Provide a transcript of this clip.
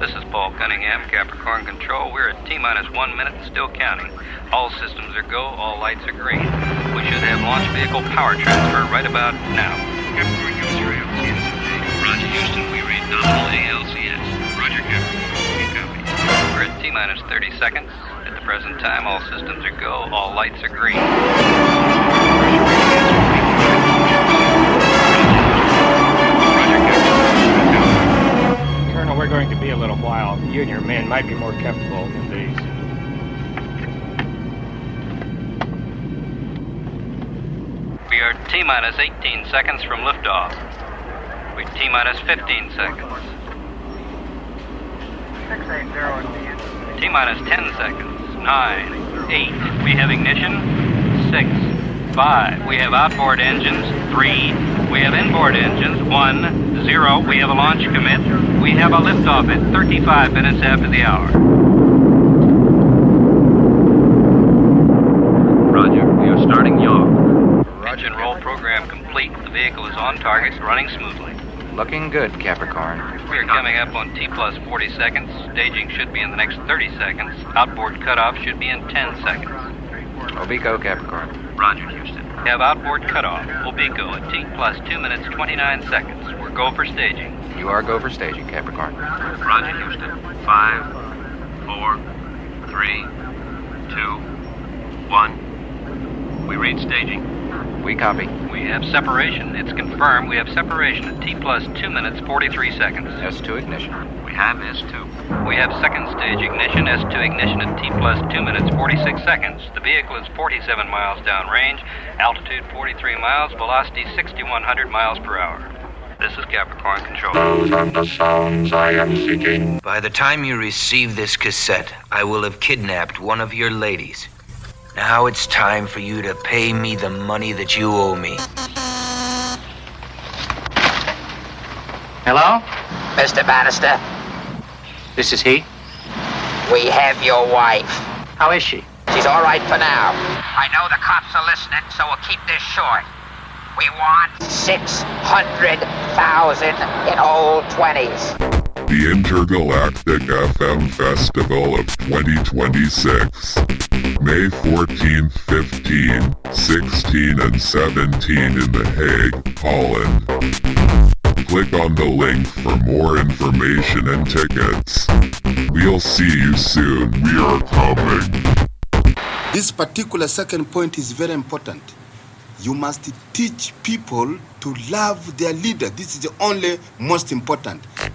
This is Paul Cunningham, Capricorn Control. We're at T-minus 1 minute and still counting. All systems are go, all lights are green. We should have launch vehicle power transfer right about now. Capricorn, give us your ALCS update. Roger, Houston, we read nominal ALCS. Roger, Capricorn, we copy. We're at T-minus 30 seconds. At the present time, all systems are go, all lights are green. Colonel, we're going to be a little while. You and your men might be more comfortable in these. We are T-minus 18 seconds from liftoff. We're T-minus 15 seconds. 680 T-minus 10 seconds. 9, 8. We have ignition. 6, 5. We have outboard engines. 3. We have inboard engines. 1, 0. We have a launch commit. We have a liftoff at 35 minutes after the hour. Roger, we are starting yaw. Engine roll program complete. The vehicle is on target, running smoothly. Looking good, Capricorn. We are coming up on T-plus 40 seconds. Staging should be in the next 30 seconds. Outboard cutoff should be in 10 seconds. Obico, Capricorn. Roger, Houston. We have outboard cutoff. Obico at T-plus 2 minutes 29 seconds. We're go for staging. You are go for staging, Capricorn. Roger, Houston. 5, 4, 3, 2, 1. We read staging. We copy. We have separation. It's confirmed we have separation at T-plus 2 minutes 43 seconds. S2 ignition. We have S2. We have second stage ignition, S2 ignition at T-plus 2 minutes 46 seconds. The vehicle is 47 miles downrange, altitude 43 miles, velocity 6,100 miles per hour. This is Capricorn Control. The sounds I am seeking. By the time you receive this cassette, I will have kidnapped one of your ladies. Now it's time for you to pay me the money that you owe me. Hello? Mr. Bannister, This is he? we have your wife. How is she? She's all right for now. I know the cops are listening, so we'll keep this short. We want 600,000 in old 20s. The Intergalactic FM Festival of 2026. May 14th, 15, 16, and 17 in The Hague, Holland. Click on the link for more information and tickets. We'll see you soon. We are coming. This particular second point is very important. You must teach people to love their leader. This is the only most important.